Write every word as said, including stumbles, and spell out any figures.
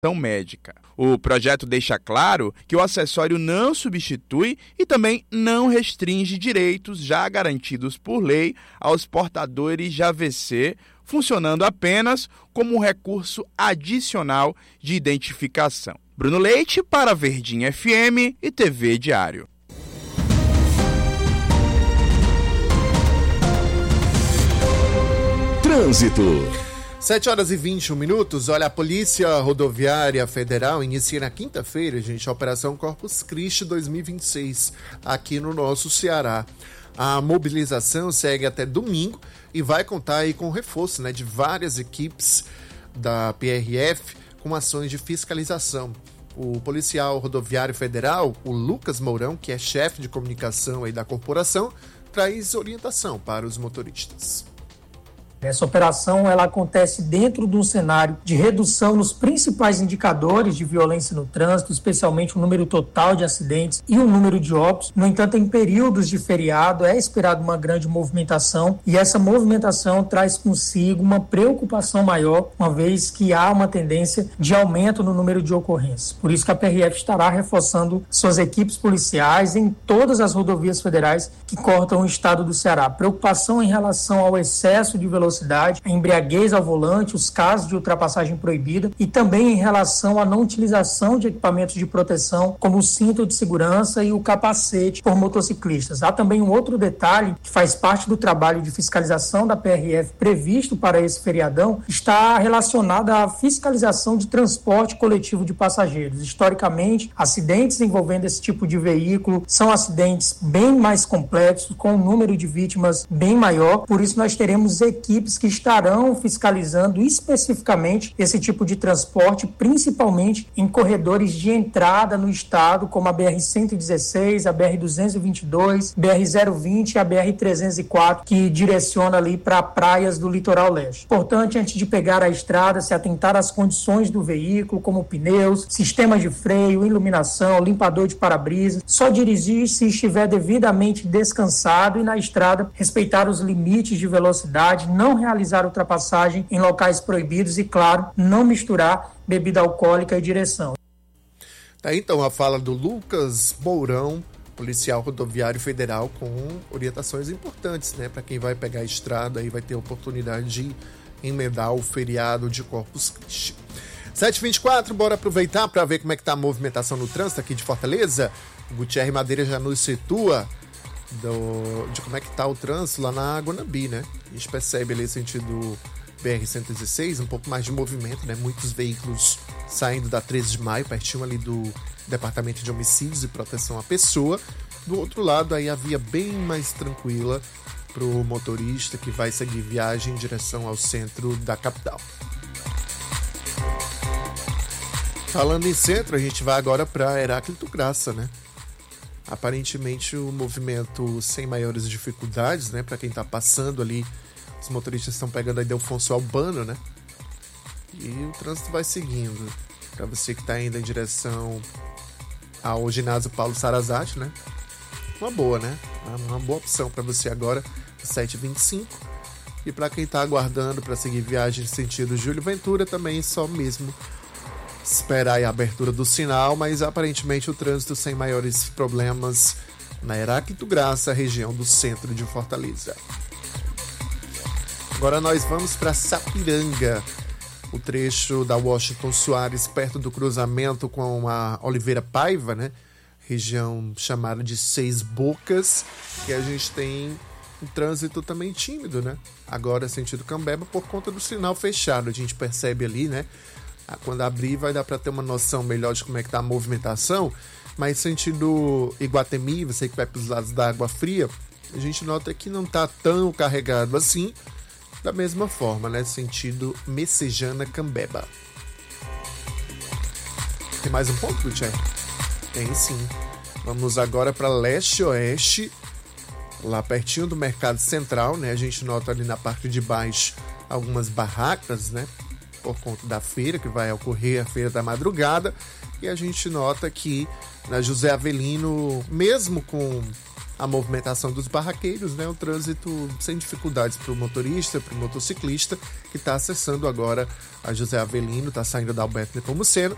médica. O projeto deixa claro que o acessório não substitui e também não restringe direitos já garantidos por lei aos portadores de A V C, funcionando apenas como um recurso adicional de identificação. Bruno Leite para Verdinha F M e T V Diário. Trânsito. sete horas e vinte e um minutos. Olha, a Polícia Rodoviária Federal inicia na quinta-feira, gente, a Operação Corpus Christi dois mil e vinte e seis, aqui no nosso Ceará. A mobilização segue até domingo e vai contar aí com reforço, né, de várias equipes da P R F com ações de fiscalização. O policial rodoviário federal, o Lucas Mourão, que é chefe de comunicação aí da corporação, traz orientação para os motoristas. Essa operação ela acontece dentro de um cenário de redução nos principais indicadores de violência no trânsito, especialmente o número total de acidentes e o número de óbitos. No entanto, em períodos de feriado é esperado uma grande movimentação e essa movimentação traz consigo uma preocupação maior, uma vez que há uma tendência de aumento no número de ocorrências. Por isso que a P R F estará reforçando suas equipes policiais em todas as rodovias federais que cortam o estado do Ceará. Preocupação em relação ao excesso de velocidade, a embriaguez ao volante, os casos de ultrapassagem proibida e também em relação à não utilização de equipamentos de proteção como o cinto de segurança e o capacete por motociclistas. Há também um outro detalhe que faz parte do trabalho de fiscalização da P R F previsto para esse feriadão, está relacionado à fiscalização de transporte coletivo de passageiros. Historicamente, acidentes envolvendo esse tipo de veículo são acidentes bem mais complexos, com um número de vítimas bem maior, por isso nós teremos equipes que estarão fiscalizando especificamente esse tipo de transporte, principalmente em corredores de entrada no estado, como a B R cento e dezesseis, a B R duzentos e vinte e dois, B R zero vinte e a B R trezentos e quatro, que direciona ali para praias do litoral leste. Importante, antes de pegar a estrada, se atentar às condições do veículo, como pneus, sistemas de freio, iluminação, limpador de para-brisa. Só dirigir se estiver devidamente descansado e na estrada respeitar os limites de velocidade, não realizar ultrapassagem em locais proibidos e, claro, não misturar bebida alcoólica e direção. Tá, então, a fala do Lucas Mourão, policial rodoviário federal, com orientações importantes, né, para quem vai pegar a estrada e vai ter a oportunidade de emendar o feriado de Corpus Christi. sete e vinte e quatro, bora aproveitar para ver como é que tá a movimentação no trânsito aqui de Fortaleza. O Gutierre Madeira já nos situa Do, de como é que tá o trânsito lá na Guanambi, né? A gente percebe ali sentido B R cento e dezesseis, um pouco mais de movimento, né? Muitos veículos saindo da treze de maio, pertinho ali do Departamento de Homicídios e Proteção à Pessoa. Do outro lado, aí a via bem mais tranquila pro motorista que vai seguir viagem em direção ao centro da capital. Falando em centro, a gente vai agora para Heráclito Graça, né? Aparentemente o movimento sem maiores dificuldades, né? Para quem tá passando ali, os motoristas estão pegando a Ildefonso Albano, né? E o trânsito vai seguindo. Para você que tá indo em direção ao ginásio Paulo Sarazate, né? Uma boa, né? Uma boa opção para você agora, sete e vinte e cinco. E para quem tá aguardando para seguir viagem em sentido Júlio Ventura, também só mesmo esperar a abertura do sinal, mas aparentemente o trânsito sem maiores problemas na Heráclito Graça, região do centro de Fortaleza. Agora nós vamos para Sapiranga, o trecho da Washington Soares, perto do cruzamento com a Oliveira Paiva, né? Região chamada de Seis Bocas, que a gente tem um trânsito também tímido, né? Agora sentido Cambeba, por conta do sinal fechado, a gente percebe ali, né? Quando abrir vai dar para ter uma noção melhor de como é que tá a movimentação, mas sentido Iguatemi, você que vai para os lados da Água Fria, a gente nota que não tá tão carregado assim, da mesma forma, né? Sentido Messejana Cambeba. Tem mais um ponto, Gutierre? Tem sim. Vamos agora para leste-oeste, lá pertinho do Mercado Central, né? A gente nota ali na parte de baixo algumas barracas, né? Por conta da feira, que vai ocorrer a Feira da Madrugada, e a gente nota que na José Avelino, mesmo com a movimentação dos barraqueiros, né, o trânsito sem dificuldades para o motorista, para o motociclista, que está acessando agora a José Avelino, está saindo da Alberto Nepomuceno,